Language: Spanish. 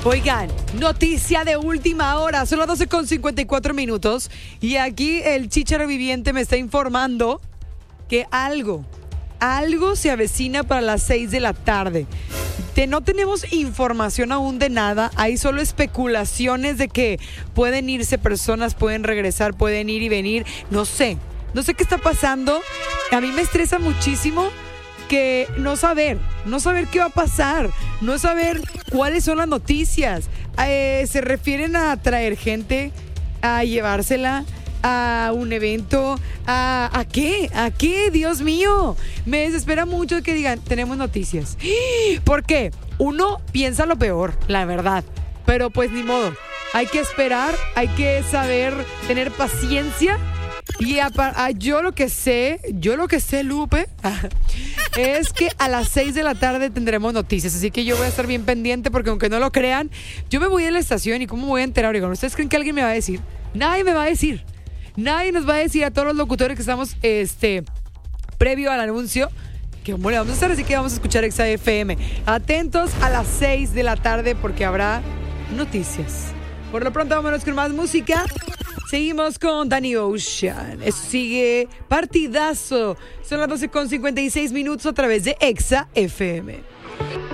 Oigan, noticia de última hora, son las 12:54 y aquí el chícharo viviente me está informando que algo se avecina para las 6 de la tarde. No tenemos información aún de nada, hay solo especulaciones de que pueden irse personas, pueden regresar, pueden ir y venir, no sé qué está pasando. A mí me estresa muchísimo que no saber qué va a pasar, no saber cuáles son las noticias. Se refieren a traer gente, a llevársela a un evento, ¿a qué? Dios mío, me desespera mucho que digan, tenemos noticias. ¿Por qué? Uno piensa lo peor, la verdad, pero pues ni modo, hay que esperar, hay que saber tener paciencia. Y yo lo que sé, Lupe, es que a las 6 de la tarde tendremos noticias. Así que yo voy a estar bien pendiente porque aunque no lo crean, yo me voy a la estación y ¿cómo me voy a enterar? Oigan, ¿ustedes creen que alguien me va a decir? Nadie me va a decir. Nadie nos va a decir a todos los locutores que estamos previo al anuncio que cómo le vamos a hacer. Así que vamos a escuchar Exa FM. Atentos a las 6 de la tarde porque habrá noticias. Por lo pronto vámonos con más música. Seguimos con Danny Ocean. Eso sigue partidazo. Son las 12:56 a través de Exa FM.